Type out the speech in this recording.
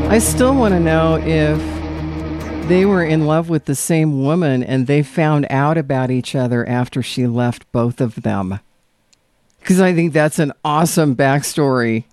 I still want to know if they were in love with the same woman and they found out about each other after she left both of them. Because I think that's an awesome backstory